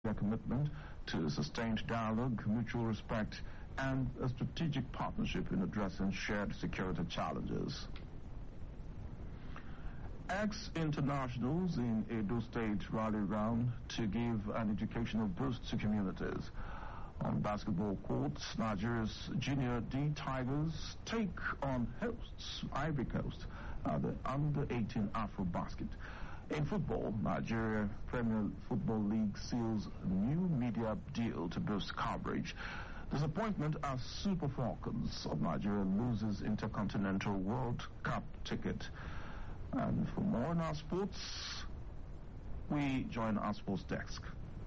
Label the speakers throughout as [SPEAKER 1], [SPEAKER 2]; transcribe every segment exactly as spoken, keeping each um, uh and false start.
[SPEAKER 1] their commitment to sustained dialogue, mutual respect, and a strategic partnership in addressing shared security challenges. Ex-internationals in Edo State rally round to give an educational boost to communities. On basketball courts, Nigeria's Junior D Tigers take on hosts Ivory Coast at the under eighteen AfroBasket. In football, Nigeria Premier Football League seals a new media deal to boost coverage. Disappointment as Super Falcons of Nigeria loses Intercontinental World Cup ticket. And for more on our sports, we join our sports desk.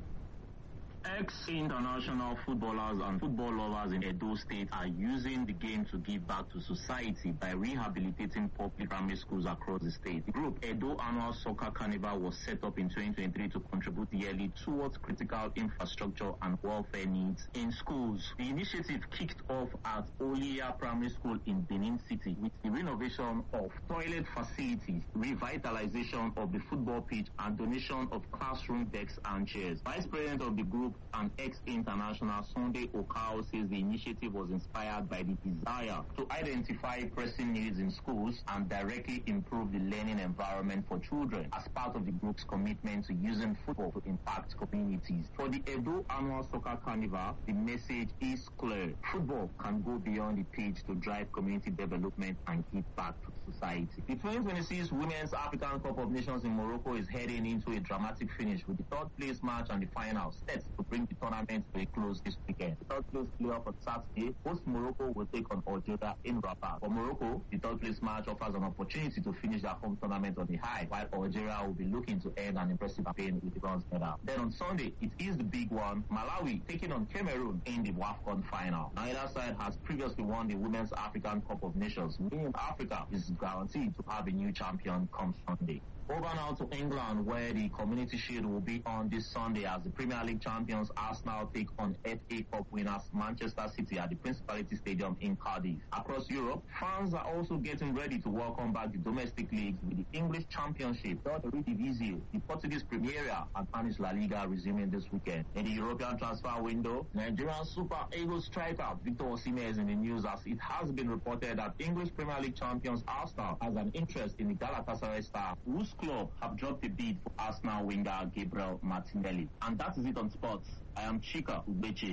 [SPEAKER 2] Ex-international footballers and football lovers in Edo State are using the game to give back to society by rehabilitating public primary schools across the state. The group Edo Annual Soccer Carnival was set up in twenty twenty-three to contribute yearly towards critical infrastructure and welfare needs in schools. The initiative kicked off at Oliya Primary School in Benin City with the renovation of toilet facilities, revitalization of the football pitch, and donation of classroom desks and chairs. Vice President of the group and ex-international Sunday Okao says the initiative was inspired by the desire to identify pressing needs in schools and directly improve the learning environment for children as part of the group's commitment to using football to impact communities. For the Edo Annual Soccer Carnival, the message is clear. Football can go beyond the pitch to drive community development and give back to society. The twenty twenty-six Women's African Cup of Nations in Morocco is heading into a dramatic finish with the third place match and the final set to bring the tournament to a close this weekend. The third place playoff on Saturday, host Morocco will take on Algeria in Rabat. For Morocco, the third place match offers an opportunity to finish their home tournament on the high, while Algeria will be looking to end an impressive campaign with the bronze medal. Then on Sunday, it is the big one, Malawi taking on Cameroon in the WAFCON final. Neither side has previously won the Women's African Cup of Nations, meaning Africa is guaranteed to have a new champion come Sunday. Over now to England, where the Community Shield will be on this Sunday as the Premier League champions Arsenal take on F A Cup winners Manchester City at the Principality Stadium in Cardiff. Across Europe, fans are also getting ready to welcome back the domestic leagues with the English Championship, the Eredivisie, the Portuguese Primera, and Spanish La Liga resuming this weekend. In the European transfer window, Nigerian Super Eagles striker Victor Osimhen is in the news as it has been reported that English Premier League champions Arsenal has an interest in the Galatasaray star, whose club have dropped a bid for Arsenal winger Gabriel Martinelli. And that is it on sports. I am Chika Ubechi.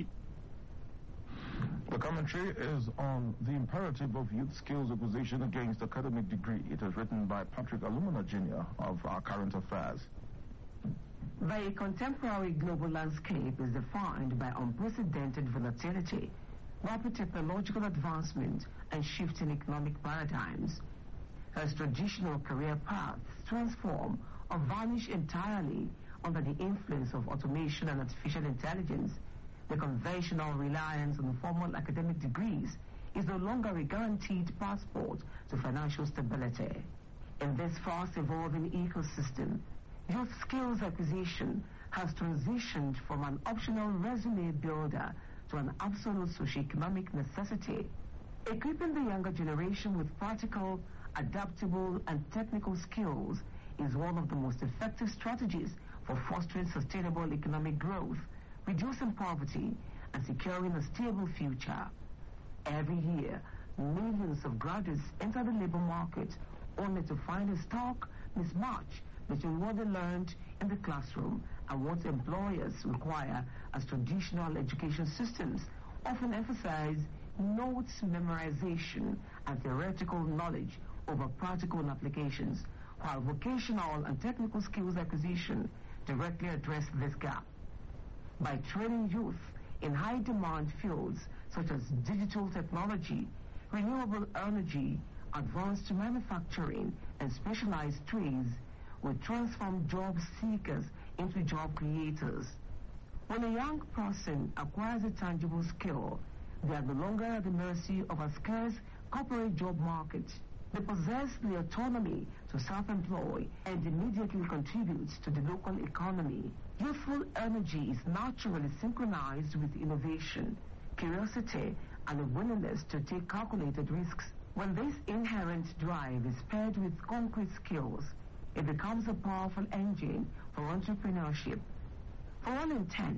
[SPEAKER 1] The commentary is on the imperative of youth skills acquisition against academic degree. It is written by Patrick Alumina Junior of Our Current Affairs.
[SPEAKER 3] The contemporary global landscape is defined by unprecedented volatility, rapid technological advancement, and shifting economic paradigms. As traditional career paths transform or vanish entirely under the influence of automation and artificial intelligence, the conventional reliance on formal academic degrees is no longer a guaranteed passport to financial stability. In this fast-evolving ecosystem, youth skills acquisition has transitioned from an optional resume builder to an absolute socioeconomic necessity. Equipping the younger generation with practical, adaptable, and technical skills is one of the most effective strategies for fostering sustainable economic growth, reducing poverty, and securing a stable future. Every year, millions of graduates enter the labor market only to find a stark mismatch between what they learned in the classroom and what employers require, as traditional education systems often emphasize notes memorization and theoretical knowledge over practical applications, while vocational and technical skills acquisition directly address this gap. By training youth in high-demand fields such as digital technology, renewable energy, advanced manufacturing, and specialized trades, we transform job seekers into job creators. When a young person acquires a tangible skill, they are no longer at the mercy of a scarce corporate job market. They possess the autonomy to self-employ and immediately contribute to the local economy. Youthful energy is naturally synchronized with innovation, curiosity, and a willingness to take calculated risks. When this inherent drive is paired with concrete skills, it becomes a powerful engine for entrepreneurship. For all intent,